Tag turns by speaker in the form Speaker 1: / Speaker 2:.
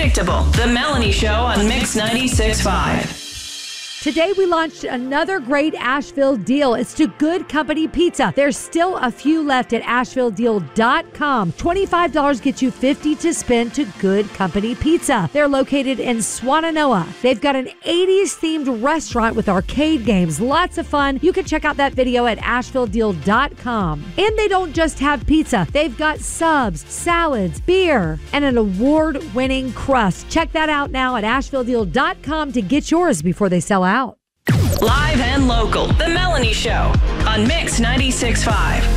Speaker 1: unpredictable. The Melanie Show on Mix 96.5.
Speaker 2: Today, we launched another great Asheville deal. It's to Good Company Pizza. There's still a few left at AshevilleDeal.com. $25 gets you $50 to spend to Good Company Pizza. They're located in Swannanoa. They've got an 80s-themed restaurant with arcade games. Lots of fun. You can check out that video at AshevilleDeal.com. And they don't just have pizza. They've got subs, salads, beer, and an award-winning crust. Check that out now at AshevilleDeal.com to get yours before they sell out.
Speaker 1: Live and local, The Melanie Show on Mix 96.5.